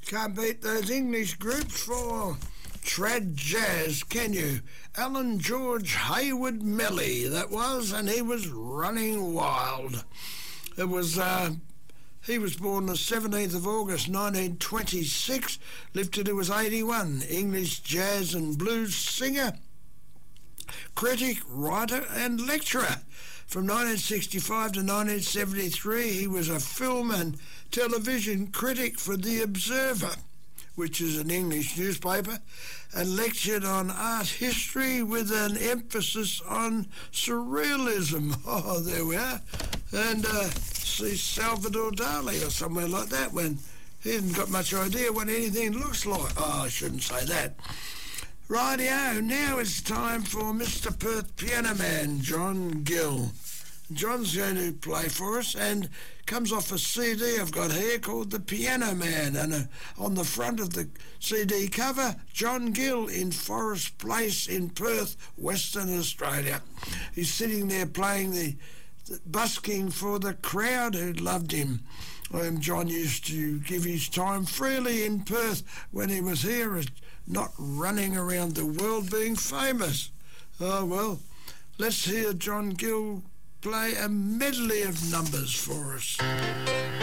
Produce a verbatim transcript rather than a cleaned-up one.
Can't beat those English groups for trad jazz, can you? Alan George Hayward Melly, that was, and he was running wild. It was, uh, he was born the seventeenth of August nineteen twenty-six, lived till he was eighty-one. English jazz and blues singer, critic, writer and lecturer. From nineteen sixty-five to nineteen seventy-three, he was a film and television critic for The Observer, which is an English newspaper, and lectured on art history with an emphasis on surrealism. Oh, there we are. And uh, see Salvador Dali or somewhere like that, when he hadn't got much idea what anything looks like. Oh, I shouldn't say that. Rightio, now it's time for Mister Perth Piano Man, John Gill. John's going to play for us, and comes off a C D I've got here called The Piano Man, and uh, on the front of the C D cover, John Gill in Forest Place in Perth, Western Australia. He's sitting there playing the, the busking for the crowd who loved him. Um, John used to give his time freely in Perth when he was here, not running around the world being famous. Oh, well, let's hear John Gill play a medley of numbers for us.